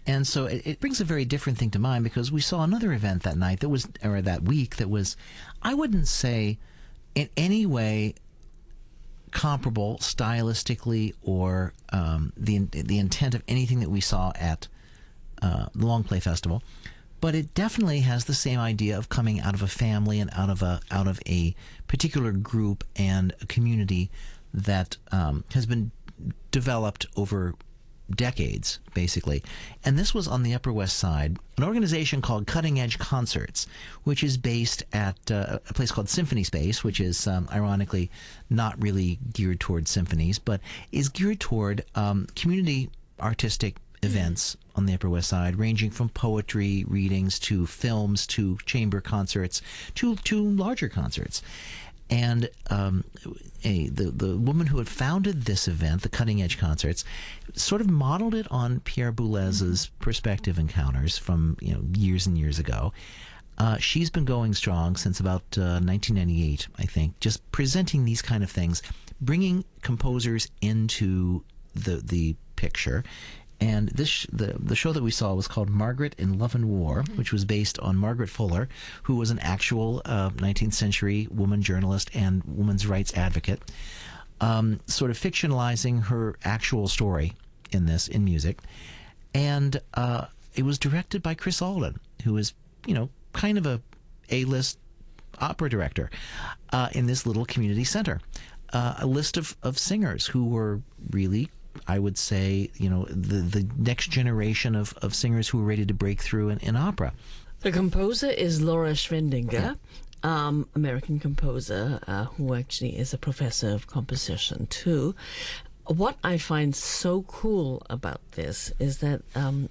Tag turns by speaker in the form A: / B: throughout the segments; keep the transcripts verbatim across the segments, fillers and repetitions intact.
A: And so it, it brings a very different thing to mind, because we saw another event that night that was, or that week, that was, I wouldn't say in any way comparable stylistically or um, the the intent of anything that we saw at uh, the Long Play Festival, but it definitely has the same idea of coming out of a family and out of a out of a particular group and a community that um, has been developed over decades, basically. And this was on the Upper West Side, an organization called Cutting Edge Concerts, which is based at uh, a place called Symphony Space, which is um, ironically not really geared toward symphonies, but is geared toward um, community artistic events on the Upper West Side, ranging from poetry readings to films to chamber concerts to to larger concerts. And um, a, the, the woman who had founded this event, the Cutting Edge Concerts, sort of modeled it on Pierre Boulez's Perspective Encounters from you know years and years ago. Uh, she's been going strong since about uh, nineteen ninety-eight, I think, just presenting these kind of things, bringing composers into the the picture. And this sh- the the show that we saw was called Margaret in Love and War, which was based on Margaret Fuller, who was an actual uh, nineteenth century woman journalist and women's rights advocate, um, sort of fictionalizing her actual story in this, in music. And uh, it was directed by Chris Alden, who is, you know, kind of a A-list opera director uh, in this little community center. Uh, a list of, of singers who were really, I would say, you know, the, the next generation of, of singers who were ready to break through in, in opera.
B: The composer is Laura Schwendinger, um, American composer uh, who actually is a professor of composition too. What I find so cool about this is that um,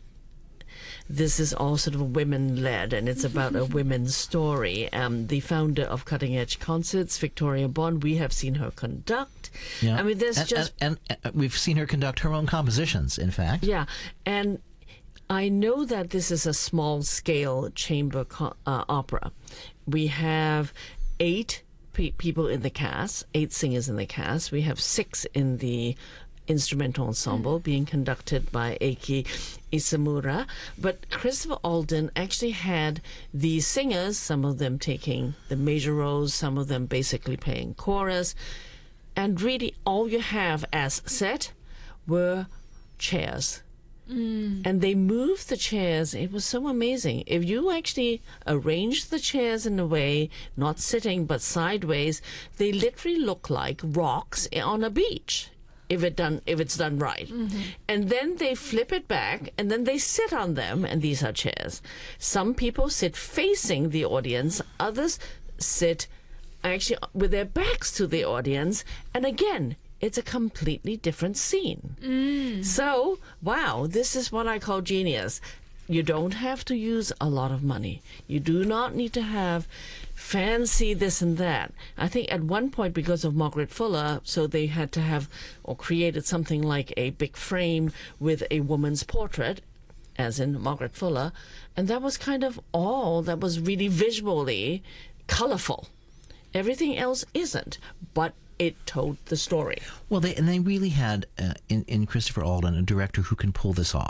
B: this is all sort of women-led, and it's about a women's story. Um, the founder of Cutting Edge Concerts, Victoria Bond, we have seen her conduct.
A: Yeah.
B: I mean, there's
A: and,
B: just...
A: And, and, and we've seen her conduct her own compositions, in fact.
B: Yeah, and I know that this is a small-scale chamber co- uh, opera. We have eight pe- people in the cast, eight singers in the cast. We have six in the instrumental ensemble mm. being conducted by Eiki Isamura. But Christopher Alden actually had the singers, some of them taking the major roles, some of them basically playing chorus. And really all you have as set were chairs. Mm. And they moved the chairs. It was so amazing. If you actually arrange the chairs in a way, not sitting but sideways, they literally look like rocks on a beach. If it done, if it's done right. Mm-hmm. And then they flip it back, and then they sit on them, and these are chairs. Some people sit facing the audience, others sit actually with their backs to the audience, and again, it's a completely different scene. Mm. So, wow, this is what I call genius. You don't have to use a lot of money. You do not need to have fancy this and that. I think at one point, because of Margaret Fuller, so they had to have or created something like a big frame with a woman's portrait, as in Margaret Fuller, and that was kind of all that was really visually colorful. Everything else isn't, but it told the story.
A: Well, they and they really had uh, in in Christopher Alden a director who can pull this off.